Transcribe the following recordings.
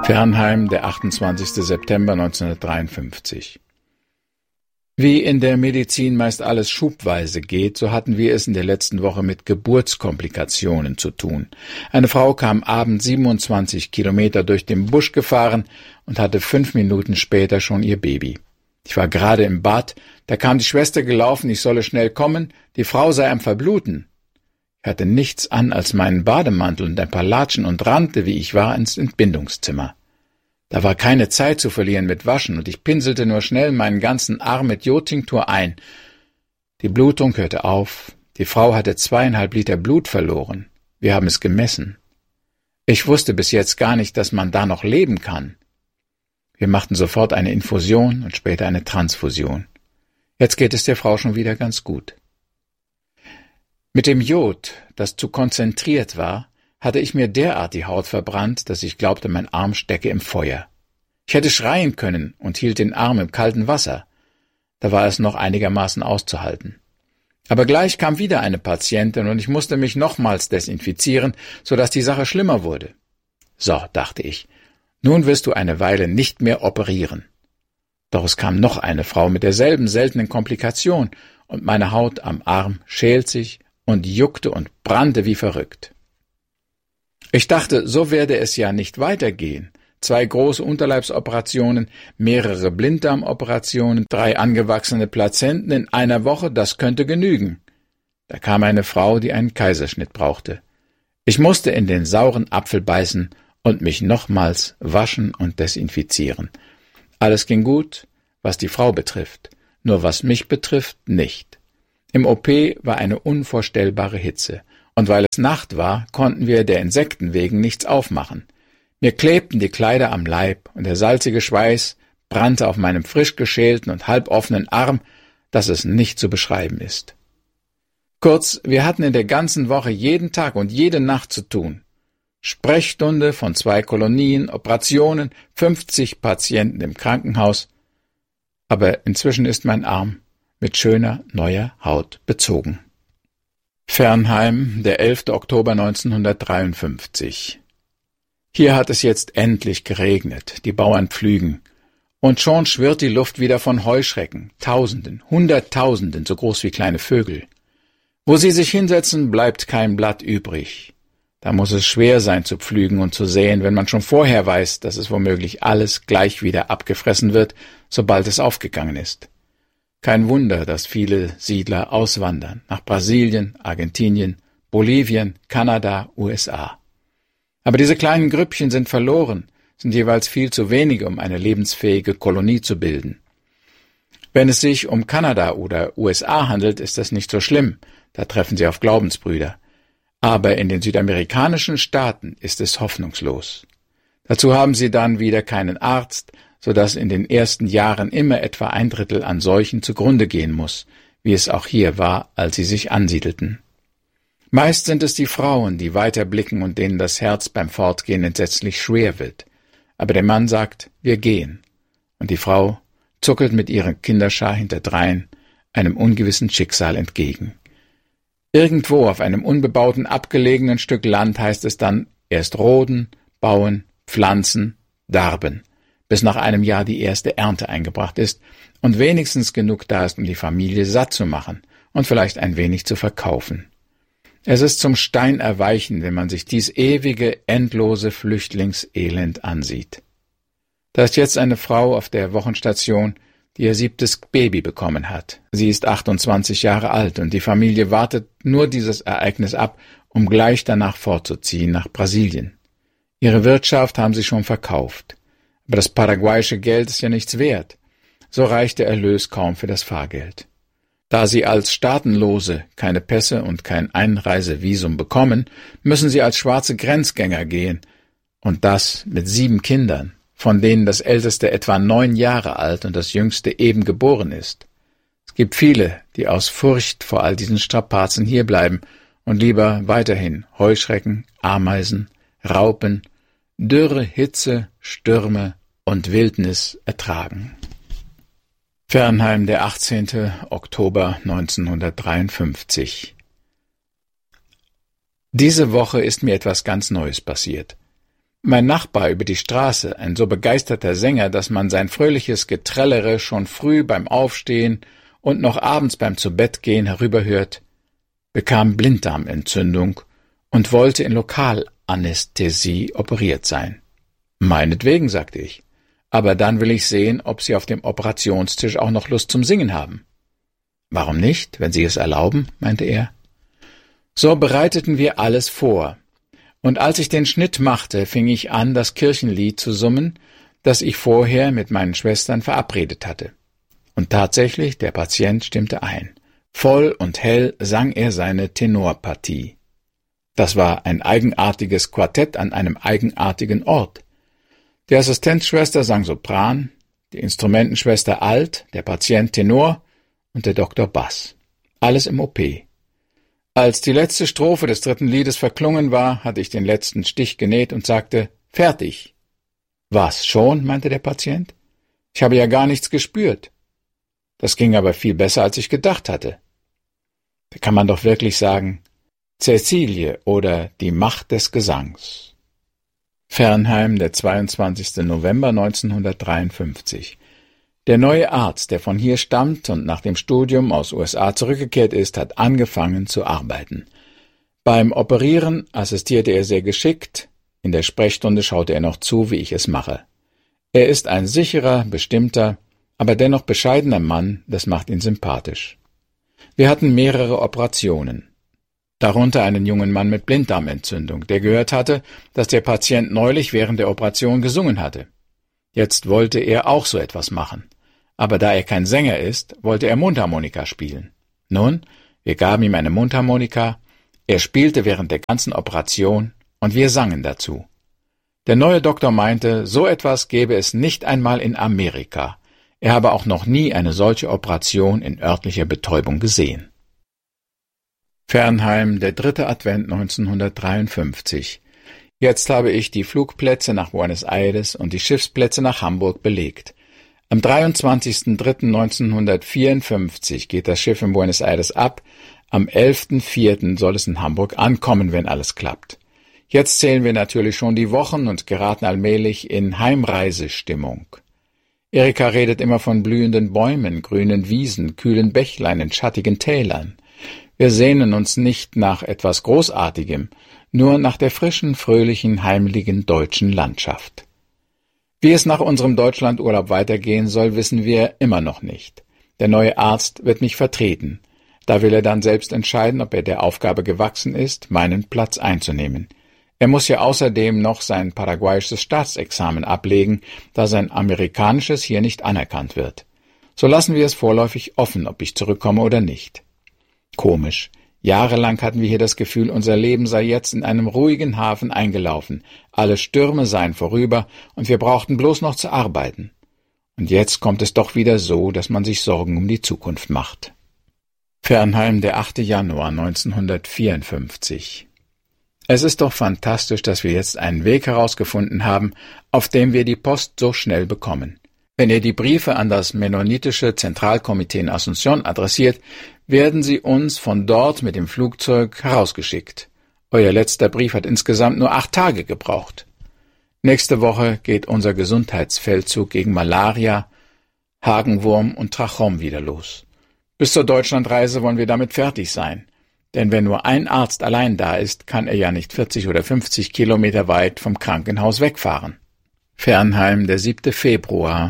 Fernheim, der 28. September 1953. Wie in der Medizin meist alles schubweise geht, so hatten wir es in der letzten Woche mit Geburtskomplikationen zu tun. Eine Frau kam abends 27 Kilometer durch den Busch gefahren und hatte 5 Minuten später schon ihr Baby. Ich war gerade im Bad, da kam die Schwester gelaufen, ich solle schnell kommen, die Frau sei am Verbluten. Ich hatte nichts an als meinen Bademantel und ein paar Latschen und rannte, wie ich war, ins Entbindungszimmer. Da war keine Zeit zu verlieren mit Waschen, und ich pinselte nur schnell meinen ganzen Arm mit Jodtinktur ein. Die Blutung hörte auf. Die Frau hatte 2,5 Liter Blut verloren. Wir haben es gemessen. Ich wusste bis jetzt gar nicht, dass man da noch leben kann. Wir machten sofort eine Infusion und später eine Transfusion. Jetzt geht es der Frau schon wieder ganz gut. Mit dem Jod, das zu konzentriert war, hatte ich mir derart die Haut verbrannt, dass ich glaubte, mein Arm stecke im Feuer. Ich hätte schreien können und hielt den Arm im kalten Wasser. Da war es noch einigermaßen auszuhalten. Aber gleich kam wieder eine Patientin und ich musste mich nochmals desinfizieren, so dass die Sache schlimmer wurde. So, dachte ich, nun wirst du eine Weile nicht mehr operieren. Doch es kam noch eine Frau mit derselben seltenen Komplikation, und meine Haut am Arm schält sich und juckte und brannte wie verrückt. Ich dachte, so werde es ja nicht weitergehen. 2 große Unterleibsoperationen, mehrere Blinddarmoperationen, 3 angewachsene Plazenten in einer Woche, das könnte genügen. Da kam eine Frau, die einen Kaiserschnitt brauchte. Ich musste in den sauren Apfel beißen und mich nochmals waschen und desinfizieren. Alles ging gut, was die Frau betrifft, nur was mich betrifft, nicht. Im OP war eine unvorstellbare Hitze. Und weil es Nacht war, konnten wir der Insekten wegen nichts aufmachen. Mir klebten die Kleider am Leib, und der salzige Schweiß brannte auf meinem frisch geschälten und halboffenen Arm, dass es nicht zu beschreiben ist. Kurz, wir hatten in der ganzen Woche jeden Tag und jede Nacht zu tun. Sprechstunde von 2 Kolonien, Operationen, 50 Patienten im Krankenhaus. Aber inzwischen ist mein Arm mit schöner, neuer Haut bezogen. Fernheim, der 11. Oktober 1953. Hier hat es jetzt endlich geregnet, die Bauern pflügen. Und schon schwirrt die Luft wieder von Heuschrecken, Tausenden, Hunderttausenden, so groß wie kleine Vögel. Wo sie sich hinsetzen, bleibt kein Blatt übrig. Da muss es schwer sein zu pflügen und zu säen, wenn man schon vorher weiß, dass es womöglich alles gleich wieder abgefressen wird, sobald es aufgegangen ist. Kein Wunder, dass viele Siedler auswandern, nach Brasilien, Argentinien, Bolivien, Kanada, USA. Aber diese kleinen Grüppchen sind verloren, sind jeweils viel zu wenige, um eine lebensfähige Kolonie zu bilden. Wenn es sich um Kanada oder USA handelt, ist das nicht so schlimm, da treffen sie auf Glaubensbrüder. Aber in den südamerikanischen Staaten ist es hoffnungslos. Dazu haben sie dann wieder keinen Arzt, so dass in den ersten Jahren immer etwa 1/3 an Seuchen zugrunde gehen muss, wie es auch hier war, als sie sich ansiedelten. Meist sind es die Frauen, die weiter blicken und denen das Herz beim Fortgehen entsetzlich schwer wird. Aber der Mann sagt, wir gehen, und die Frau zuckelt mit ihrer Kinderschar hinterdrein einem ungewissen Schicksal entgegen. Irgendwo auf einem unbebauten, abgelegenen Stück Land heißt es dann, erst roden, bauen, pflanzen, darben, bis nach einem Jahr die erste Ernte eingebracht ist und wenigstens genug da ist, um die Familie satt zu machen und vielleicht ein wenig zu verkaufen. Es ist zum Steinerweichen, wenn man sich dies ewige, endlose Flüchtlingselend ansieht. Da ist jetzt eine Frau auf der Wochenstation, die ihr 7. Baby bekommen hat. Sie ist 28 Jahre alt und die Familie wartet nur dieses Ereignis ab, um gleich danach fortzuziehen nach Brasilien. Ihre Wirtschaft haben sie schon verkauft. Aber das paraguayische Geld ist ja nichts wert. So reicht der Erlös kaum für das Fahrgeld. Da sie als Staatenlose keine Pässe und kein Einreisevisum bekommen, müssen sie als schwarze Grenzgänger gehen. Und das mit 7 Kindern, von denen das älteste etwa 9 Jahre alt und das jüngste eben geboren ist. Es gibt viele, die aus Furcht vor all diesen Strapazen hierbleiben und lieber weiterhin Heuschrecken, Ameisen, Raupen, Dürre, Hitze, Stürme und Wildnis ertragen. Fernheim, der 18. Oktober 1953. Diese Woche ist mir etwas ganz Neues passiert. Mein Nachbar über die Straße, ein so begeisterter Sänger, dass man sein fröhliches Getrellere schon früh beim Aufstehen und noch abends beim Zubettgehen herüberhört, bekam Blinddarmentzündung und wollte in Lokalanästhesie operiert sein. Meinetwegen, sagte ich, aber dann will ich sehen, ob Sie auf dem Operationstisch auch noch Lust zum Singen haben. Warum nicht, wenn Sie es erlauben, meinte er. So bereiteten wir alles vor. Und als ich den Schnitt machte, fing ich an, das Kirchenlied zu summen, das ich vorher mit meinen Schwestern verabredet hatte. Und tatsächlich, der Patient stimmte ein. Voll und hell sang er seine Tenorpartie. Das war ein eigenartiges Quartett an einem eigenartigen Ort. Die Assistenzschwester sang Sopran, die Instrumentenschwester Alt, der Patient Tenor und der Doktor Bass. Alles im OP. Als die letzte Strophe des dritten Liedes verklungen war, hatte ich den letzten Stich genäht und sagte, »Fertig.« »Was, schon?« meinte der Patient. »Ich habe ja gar nichts gespürt.« Das ging aber viel besser, als ich gedacht hatte. Da kann man doch wirklich sagen, Cäcilie oder die Macht des Gesangs. Fernheim, der 22. November 1953. Der neue Arzt, der von hier stammt und nach dem Studium aus USA zurückgekehrt ist, hat angefangen zu arbeiten. Beim Operieren assistierte er sehr geschickt, in der Sprechstunde schaute er noch zu, wie ich es mache. Er ist ein sicherer, bestimmter, aber dennoch bescheidener Mann, das macht ihn sympathisch. Wir hatten mehrere Operationen. Darunter einen jungen Mann mit Blinddarmentzündung, der gehört hatte, dass der Patient neulich während der Operation gesungen hatte. Jetzt wollte er auch so etwas machen. Aber da er kein Sänger ist, wollte er Mundharmonika spielen. Nun, wir gaben ihm eine Mundharmonika, er spielte während der ganzen Operation und wir sangen dazu. Der neue Doktor meinte, so etwas gäbe es nicht einmal in Amerika. Er habe auch noch nie eine solche Operation in örtlicher Betäubung gesehen. Fernheim, der 3. Advent 1953. Jetzt habe ich die Flugplätze nach Buenos Aires und die Schiffsplätze nach Hamburg belegt. Am 23.03.1954 geht das Schiff in Buenos Aires ab, am 11.04. soll es in Hamburg ankommen, wenn alles klappt. Jetzt zählen wir natürlich schon die Wochen und geraten allmählich in Heimreisestimmung. Erika redet immer von blühenden Bäumen, grünen Wiesen, kühlen Bächlein, schattigen Tälern. Wir sehnen uns nicht nach etwas Großartigem, nur nach der frischen, fröhlichen, heimlichen deutschen Landschaft. Wie es nach unserem Deutschlandurlaub weitergehen soll, wissen wir immer noch nicht. Der neue Arzt wird mich vertreten. Da will er dann selbst entscheiden, ob er der Aufgabe gewachsen ist, meinen Platz einzunehmen. Er muss ja außerdem noch sein paraguayisches Staatsexamen ablegen, da sein amerikanisches hier nicht anerkannt wird. So lassen wir es vorläufig offen, ob ich zurückkomme oder nicht. Komisch. Jahrelang hatten wir hier das Gefühl, unser Leben sei jetzt in einem ruhigen Hafen eingelaufen, alle Stürme seien vorüber und wir brauchten bloß noch zu arbeiten. Und jetzt kommt es doch wieder so, dass man sich Sorgen um die Zukunft macht. Fernheim, der 8. Januar 1954. Es ist doch fantastisch, dass wir jetzt einen Weg herausgefunden haben, auf dem wir die Post so schnell bekommen. Wenn ihr die Briefe an das mennonitische Zentralkomitee in Asunción adressiert, werden sie uns von dort mit dem Flugzeug herausgeschickt. Euer letzter Brief hat insgesamt nur 8 Tage gebraucht. Nächste Woche geht unser Gesundheitsfeldzug gegen Malaria, Hagenwurm und Trachom wieder los. Bis zur Deutschlandreise wollen wir damit fertig sein. Denn wenn nur ein Arzt allein da ist, kann er ja nicht 40 oder 50 Kilometer weit vom Krankenhaus wegfahren. Fernheim, der 7. Februar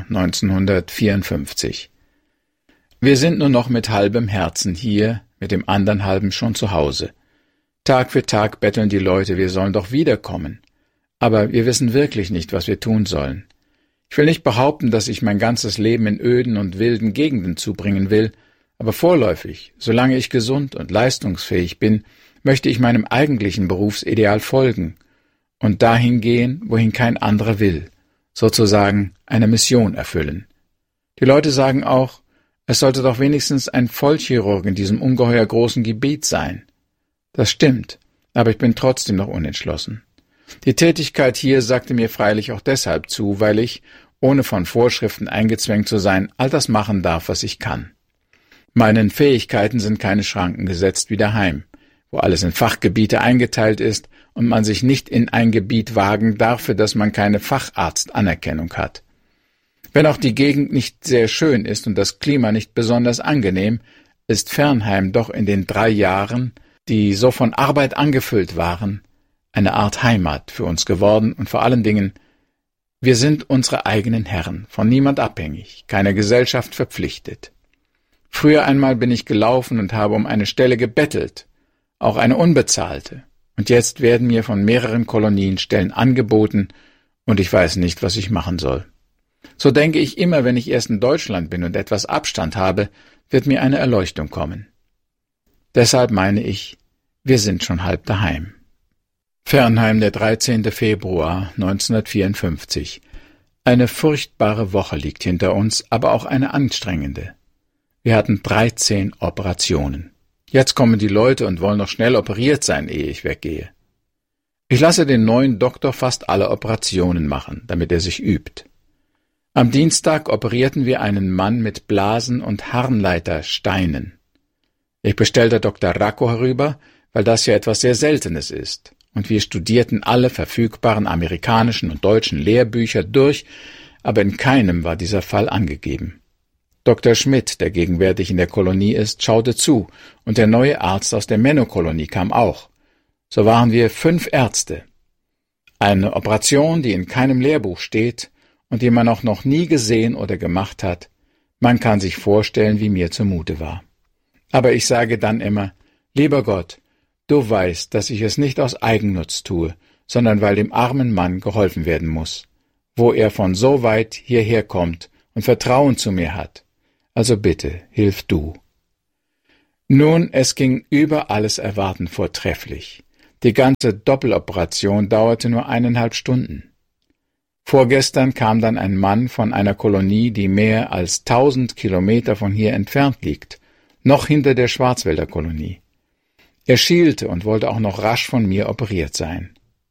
1954. Wir sind nur noch mit halbem Herzen hier, mit dem anderen halben schon zu Hause. Tag für Tag betteln die Leute, wir sollen doch wiederkommen. Aber wir wissen wirklich nicht, was wir tun sollen. Ich will nicht behaupten, dass ich mein ganzes Leben in öden und wilden Gegenden zubringen will, aber vorläufig, solange ich gesund und leistungsfähig bin, möchte ich meinem eigentlichen Berufsideal folgen und dahin gehen, wohin kein anderer will, sozusagen eine Mission erfüllen. Die Leute sagen auch, es sollte doch wenigstens ein Vollchirurg in diesem ungeheuer großen Gebiet sein. Das stimmt, aber ich bin trotzdem noch unentschlossen. Die Tätigkeit hier sagte mir freilich auch deshalb zu, weil ich, ohne von Vorschriften eingezwängt zu sein, all das machen darf, was ich kann. Meinen Fähigkeiten sind keine Schranken gesetzt wie daheim. wo alles in Fachgebiete eingeteilt ist und man sich nicht in ein Gebiet wagen darf, für das man keine Facharztanerkennung hat. Wenn auch die Gegend nicht sehr schön ist und das Klima nicht besonders angenehm, ist Fernheim doch in den 3 Jahren, die so von Arbeit angefüllt waren, eine Art Heimat für uns geworden und vor allen Dingen, wir sind unsere eigenen Herren, von niemand abhängig, keiner Gesellschaft verpflichtet. Früher einmal bin ich gelaufen und habe um eine Stelle gebettelt, auch eine unbezahlte, und jetzt werden mir von mehreren Kolonien Stellen angeboten und ich weiß nicht, was ich machen soll. So denke ich immer, wenn ich erst in Deutschland bin und etwas Abstand habe, wird mir eine Erleuchtung kommen. Deshalb meine ich, wir sind schon halb daheim. Fernheim, der 13. Februar 1954. Eine furchtbare Woche liegt hinter uns, aber auch eine anstrengende. Wir hatten 13 Operationen. Jetzt kommen die Leute und wollen noch schnell operiert sein, ehe ich weggehe. Ich lasse den neuen Doktor fast alle Operationen machen, damit er sich übt. Am Dienstag operierten wir einen Mann mit Blasen- und Harnleitersteinen. Ich bestellte Dr. Racco herüber, weil das ja etwas sehr Seltenes ist, und wir studierten alle verfügbaren amerikanischen und deutschen Lehrbücher durch, aber in keinem war dieser Fall angegeben. Dr. Schmidt, der gegenwärtig in der Kolonie ist, schaute zu, und der neue Arzt aus der Menno-Kolonie kam auch. So waren wir 5 Ärzte. Eine Operation, die in keinem Lehrbuch steht und die man auch noch nie gesehen oder gemacht hat. Man kann sich vorstellen, wie mir zumute war. Aber ich sage dann immer, lieber Gott, du weißt, dass ich es nicht aus Eigennutz tue, sondern weil dem armen Mann geholfen werden muss, wo er von so weit hierher kommt und Vertrauen zu mir hat. Also bitte, hilf du. Nun, es ging über alles Erwarten vortrefflich. Die ganze Doppeloperation dauerte nur 1,5 Stunden. Vorgestern kam dann ein Mann von einer Kolonie, die mehr als 1000 Kilometer von hier entfernt liegt, noch hinter der Schwarzwälder Kolonie. Er schielte und wollte auch noch rasch von mir operiert sein.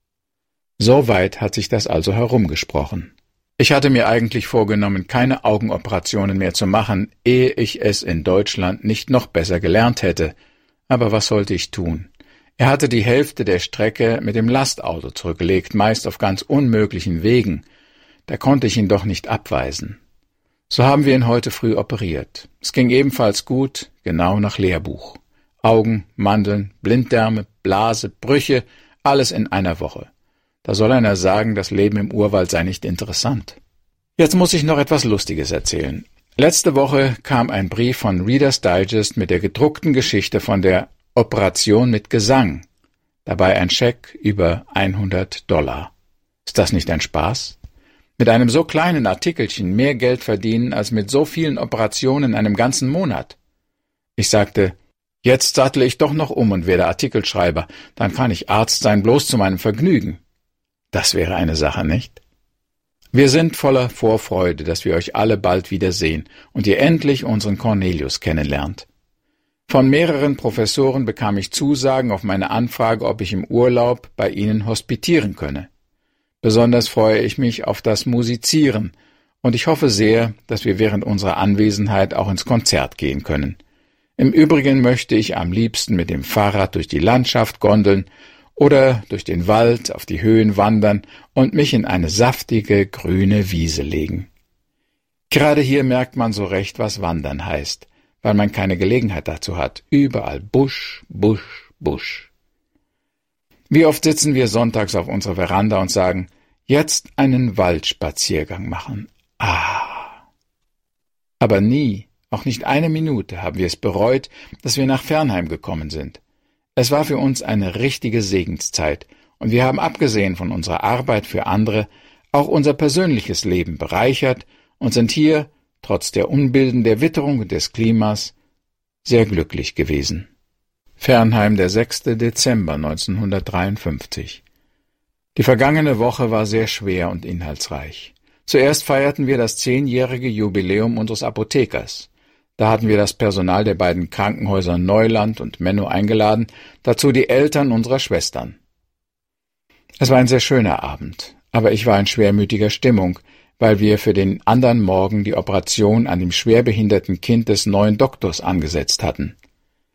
Soweit hat sich das also herumgesprochen. Ich hatte mir eigentlich vorgenommen, keine Augenoperationen mehr zu machen, ehe ich es in Deutschland nicht noch besser gelernt hätte. Aber was sollte ich tun? Er hatte die Hälfte der Strecke mit dem Lastauto zurückgelegt, meist auf ganz unmöglichen Wegen. Da konnte ich ihn doch nicht abweisen. So haben wir ihn heute früh operiert. Es ging ebenfalls gut, genau nach Lehrbuch. Augen, Mandeln, Blinddarme, Blase, Brüche, alles in einer Woche. Da soll einer sagen, das Leben im Urwald sei nicht interessant. Jetzt muss ich noch etwas Lustiges erzählen. Letzte Woche kam ein Brief von Reader's Digest mit der gedruckten Geschichte von der Operation mit Gesang. Dabei ein Scheck über $100. Ist das nicht ein Spaß? Mit einem so kleinen Artikelchen mehr Geld verdienen als mit so vielen Operationen in einem ganzen Monat. Ich sagte, jetzt sattle ich doch noch um und werde Artikelschreiber, dann kann ich Arzt sein, bloß zu meinem Vergnügen. Das wäre eine Sache, nicht? Wir sind voller Vorfreude, dass wir euch alle bald wiedersehen und ihr endlich unseren Cornelius kennenlernt. Von mehreren Professoren bekam ich Zusagen auf meine Anfrage, ob ich im Urlaub bei ihnen hospitieren könne. Besonders freue ich mich auf das Musizieren und ich hoffe sehr, dass wir während unserer Anwesenheit auch ins Konzert gehen können. Im Übrigen möchte ich am liebsten mit dem Fahrrad durch die Landschaft gondeln oder durch den Wald auf die Höhen wandern und mich in eine saftige, grüne Wiese legen. Gerade hier merkt man so recht, was Wandern heißt, weil man keine Gelegenheit dazu hat. Überall Busch, Busch, Busch. Wie oft sitzen wir sonntags auf unserer Veranda und sagen, jetzt einen Waldspaziergang machen. Aber nie, auch nicht eine Minute, haben wir es bereut, dass wir nach Fernheim gekommen sind. Es war für uns eine richtige Segenszeit, und wir haben abgesehen von unserer Arbeit für andere auch unser persönliches Leben bereichert und sind hier, trotz der Unbilden der Witterung und des Klimas, sehr glücklich gewesen. Fernheim, der 6. Dezember 1953. Die vergangene Woche war sehr schwer und inhaltsreich. Zuerst feierten wir das 10-jährige Jubiläum unseres Apothekers. Da hatten wir das Personal der beiden Krankenhäuser Neuland und Menno eingeladen, dazu die Eltern unserer Schwestern. Es war ein sehr schöner Abend, aber ich war in schwermütiger Stimmung, weil wir für den anderen Morgen die Operation an dem schwerbehinderten Kind des neuen Doktors angesetzt hatten.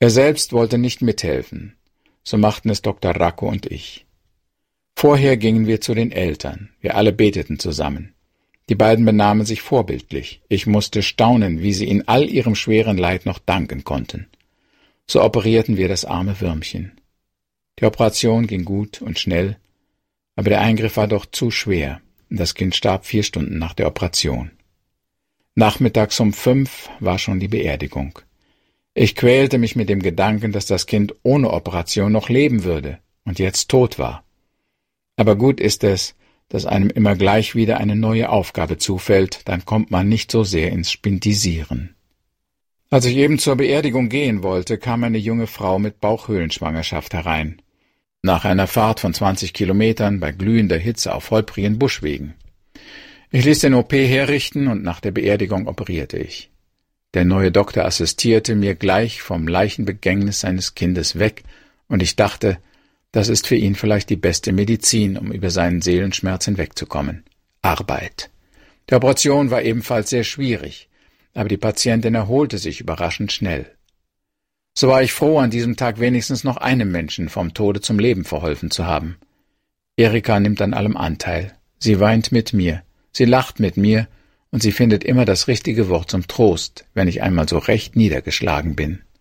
Er selbst wollte nicht mithelfen, so machten es Dr. Racco und ich. Vorher gingen wir zu den Eltern, wir alle beteten zusammen. Die beiden benahmen sich vorbildlich, ich musste staunen, wie sie in all ihrem schweren Leid noch danken konnten. So operierten wir das arme Würmchen. Die Operation ging gut und schnell, aber der Eingriff war doch zu schwer, und das Kind starb 4 Stunden nach der Operation. Nachmittags um 5 war schon die Beerdigung. Ich quälte mich mit dem Gedanken, dass das Kind ohne Operation noch leben würde und jetzt tot war. Aber gut ist es, dass einem immer gleich wieder eine neue Aufgabe zufällt, dann kommt man nicht so sehr ins Spintisieren. Als ich eben zur Beerdigung gehen wollte, kam eine junge Frau mit Bauchhöhlenschwangerschaft herein. Nach einer Fahrt von 20 Kilometern bei glühender Hitze auf holprigen Buschwegen. Ich ließ den OP herrichten und nach der Beerdigung operierte ich. Der neue Doktor assistierte mir gleich vom Leichenbegängnis seines Kindes weg, und ich dachte, das ist für ihn vielleicht die beste Medizin, um über seinen Seelenschmerz hinwegzukommen. Arbeit. Die Operation war ebenfalls sehr schwierig, aber die Patientin erholte sich überraschend schnell. So war ich froh, an diesem Tag wenigstens noch einem Menschen vom Tode zum Leben verholfen zu haben. Erika nimmt an allem Anteil. Sie weint mit mir, sie lacht mit mir, und sie findet immer das richtige Wort zum Trost, wenn ich einmal so recht niedergeschlagen bin.